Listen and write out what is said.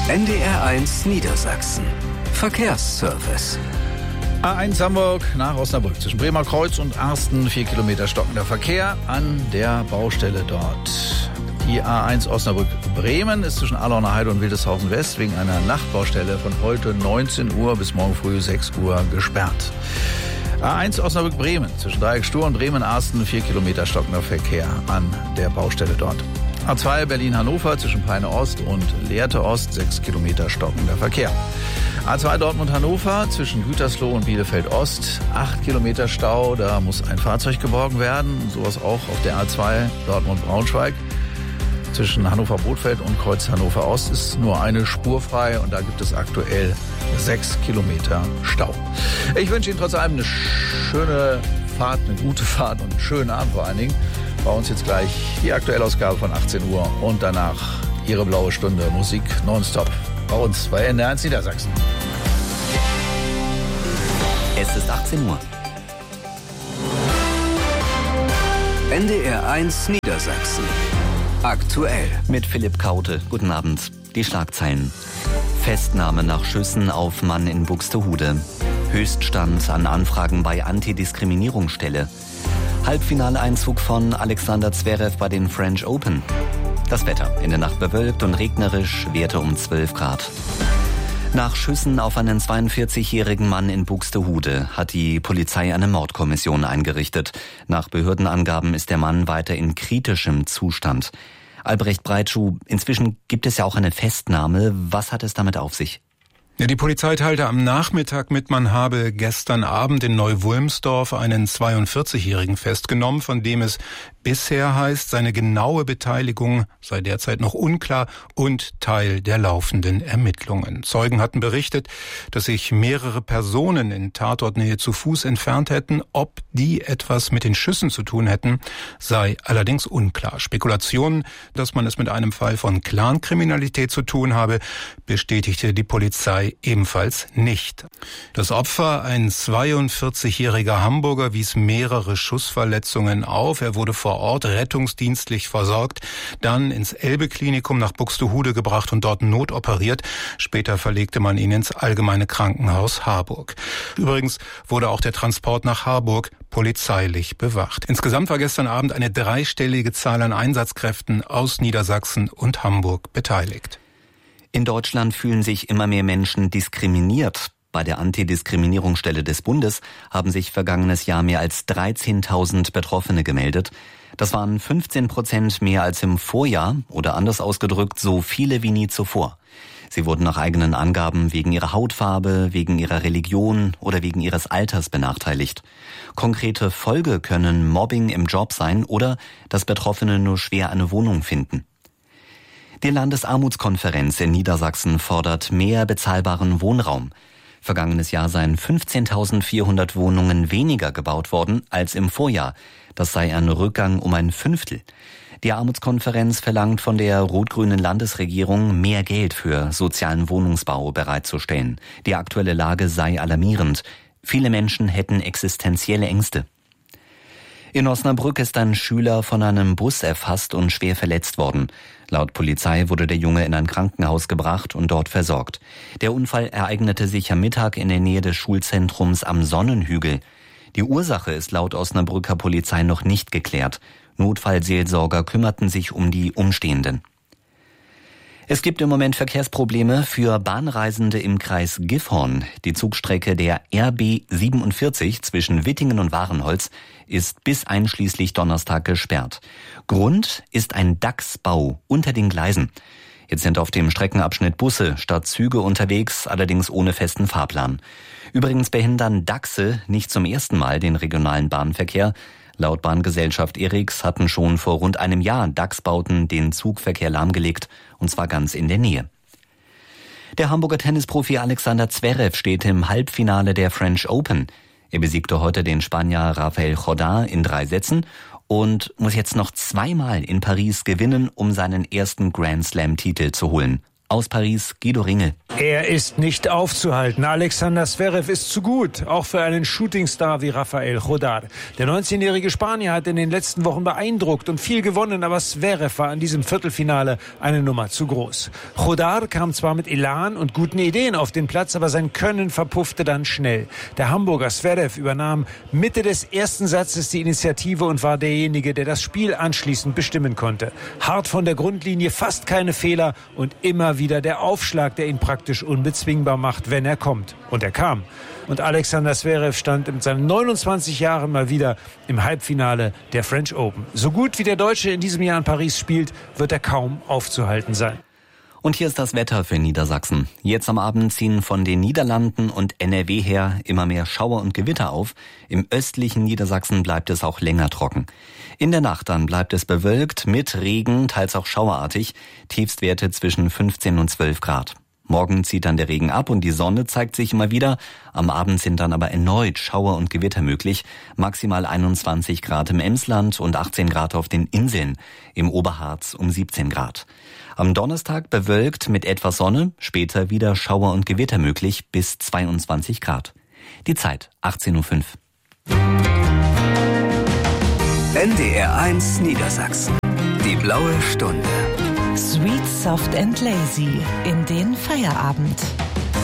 NDR1 Niedersachsen. Verkehrsservice. A1 Hamburg nach Osnabrück. Zwischen Bremer Kreuz und Arsten 4 Kilometer stockender Verkehr an der Baustelle dort. Die A1 Osnabrück-Bremen ist zwischen Allauner Heide und Wildeshausen West wegen einer Nachtbaustelle von heute 19 Uhr bis morgen früh 6 Uhr gesperrt. A1 Osnabrück-Bremen zwischen Dreieck Stur und Bremen-Arsten 4 Kilometer stockender Verkehr an der Baustelle dort. A2 Berlin-Hannover zwischen Peine Ost und Lehrte Ost 6 Kilometer stockender Verkehr. A2 Dortmund-Hannover zwischen Gütersloh und Bielefeld Ost 8 Kilometer Stau, da muss ein Fahrzeug geborgen werden. Sowas auch auf der A2 Dortmund-Braunschweig. Zwischen Hannover-Bothfeld und Kreuz Hannover Ost ist nur eine Spur frei und da gibt es aktuell 6 Kilometer Stau. Ich wünsche Ihnen trotz allem eine schöne Fahrt, eine gute Fahrt und einen schönen Abend vor allen Dingen. Bei uns jetzt gleich die Aktuellausgabe von 18 Uhr und danach Ihre blaue Stunde Musik nonstop. Bei uns bei NDR1 Niedersachsen. Es ist 18 Uhr. NDR1 Niedersachsen. Aktuell. Mit Philipp Kaute. Guten Abend. Die Schlagzeilen. Festnahme nach Schüssen auf Mann in Buxtehude. Höchststand an Anfragen bei Antidiskriminierungsstelle. Halbfinaleinzug von Alexander Zverev bei den French Open. Das Wetter. In der Nacht bewölkt und regnerisch, Werte um 12 Grad. Nach Schüssen auf einen 42-jährigen Mann in Buxtehude hat die Polizei eine Mordkommission eingerichtet. Nach Behördenangaben ist der Mann weiter in kritischem Zustand. Albrecht Breitschuh, inzwischen gibt es ja auch eine Festnahme. Was hat es damit auf sich? Ja, die Polizei teilte am Nachmittag mit, man habe gestern Abend in Neu-Wulmsdorf einen 42-Jährigen festgenommen, von dem es bisher heißt, seine genaue Beteiligung sei derzeit noch unklar und Teil der laufenden Ermittlungen. Zeugen hatten berichtet, dass sich mehrere Personen in Tatortnähe zu Fuß entfernt hätten. Ob die etwas mit den Schüssen zu tun hätten, sei allerdings unklar. Spekulationen, dass man es mit einem Fall von Clankriminalität zu tun habe, bestätigte die Polizei ebenfalls nicht. Das Opfer, ein 42-jähriger Hamburger, wies mehrere Schussverletzungen auf. Er wurde vor Ort rettungsdienstlich versorgt, dann ins Elbe-Klinikum nach Buxtehude gebracht und dort notoperiert. Später verlegte man ihn ins Allgemeine Krankenhaus Harburg. Übrigens wurde auch der Transport nach Harburg polizeilich bewacht. Insgesamt war gestern Abend eine dreistellige Zahl an Einsatzkräften aus Niedersachsen und Hamburg beteiligt. In Deutschland fühlen sich immer mehr Menschen diskriminiert. Bei der Antidiskriminierungsstelle des Bundes haben sich vergangenes Jahr mehr als 13.000 Betroffene gemeldet. Das waren 15% mehr als im Vorjahr oder anders ausgedrückt so viele wie nie zuvor. Sie wurden nach eigenen Angaben wegen ihrer Hautfarbe, wegen ihrer Religion oder wegen ihres Alters benachteiligt. Konkrete Folge können Mobbing im Job sein oder dass Betroffene nur schwer eine Wohnung finden. Die Landesarmutskonferenz in Niedersachsen fordert mehr bezahlbaren Wohnraum. Vergangenes Jahr seien 15.400 Wohnungen weniger gebaut worden als im Vorjahr. Das sei ein Rückgang um ein Fünftel. Die Armutskonferenz verlangt von der rot-grünen Landesregierung, mehr Geld für sozialen Wohnungsbau bereitzustellen. Die aktuelle Lage sei alarmierend. Viele Menschen hätten existenzielle Ängste. In Osnabrück ist ein Schüler von einem Bus erfasst und schwer verletzt worden. Laut Polizei wurde der Junge in ein Krankenhaus gebracht und dort versorgt. Der Unfall ereignete sich am Mittag in der Nähe des Schulzentrums am Sonnenhügel. Die Ursache ist laut Osnabrücker Polizei noch nicht geklärt. Notfallseelsorger kümmerten sich um die Umstehenden. Es gibt im Moment Verkehrsprobleme für Bahnreisende im Kreis Gifhorn. Die Zugstrecke der RB 47 zwischen Wittingen und Warenholz ist bis einschließlich Donnerstag gesperrt. Grund ist ein Dachsbau unter den Gleisen. Jetzt sind auf dem Streckenabschnitt Busse statt Züge unterwegs, allerdings ohne festen Fahrplan. Übrigens behindern Dachse nicht zum ersten Mal den regionalen Bahnverkehr. Laut Bahngesellschaft ERIX hatten schon vor rund einem Jahr Dachsbauten den Zugverkehr lahmgelegt, und zwar ganz in der Nähe. Der Hamburger Tennisprofi Alexander Zverev steht im Halbfinale der French Open. Er besiegte heute den Spanier Rafael Jordán in 3 Sätzen und muss jetzt noch zweimal in Paris gewinnen, um seinen ersten Grand Slam-Titel zu holen. Aus Paris, Guido Ringel. Er ist nicht aufzuhalten. Alexander Zverev ist zu gut, auch für einen Shootingstar wie Rafael Jodar. Der 19-jährige Spanier hat in den letzten Wochen beeindruckt und viel gewonnen, aber Zverev war in diesem Viertelfinale eine Nummer zu groß. Jodar kam zwar mit Elan und guten Ideen auf den Platz, aber sein Können verpuffte dann schnell. Der Hamburger Zverev übernahm Mitte des ersten Satzes die Initiative und war derjenige, der das Spiel anschließend bestimmen konnte. Hart von der Grundlinie, fast keine Fehler und immer wieder der Aufschlag, der ihn praktisch unbezwingbar macht, wenn er kommt. Und er kam. Und Alexander Zverev stand mit seinen 29 Jahren mal wieder im Halbfinale der French Open. So gut wie der Deutsche in diesem Jahr in Paris spielt, wird er kaum aufzuhalten sein. Und hier ist das Wetter für Niedersachsen. Jetzt am Abend ziehen von den Niederlanden und NRW her immer mehr Schauer und Gewitter auf. Im östlichen Niedersachsen bleibt es auch länger trocken. In der Nacht dann bleibt es bewölkt mit Regen, teils auch schauerartig. Tiefstwerte zwischen 15 und 12 Grad. Morgen zieht dann der Regen ab und die Sonne zeigt sich immer wieder. Am Abend sind dann aber erneut Schauer und Gewitter möglich. Maximal 21 Grad im Emsland und 18 Grad auf den Inseln. Im Oberharz um 17 Grad. Am Donnerstag bewölkt mit etwas Sonne, später wieder Schauer und Gewitter möglich bis 22 Grad. Die Zeit 18:05 Uhr. NDR1 Niedersachsen. Die blaue Stunde. Sweet, soft and lazy in den Feierabend.